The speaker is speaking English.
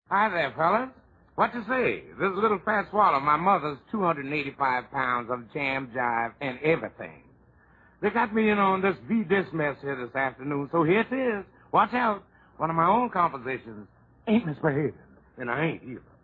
Hi there, fellas. What to say? This little fat swallow, my mother's 285 pounds of jam, jive, and everything. They got me in on this V-Dis mess here this afternoon, so here it is. Watch out. One of my own compositions ain't misbehaving, and I ain't either.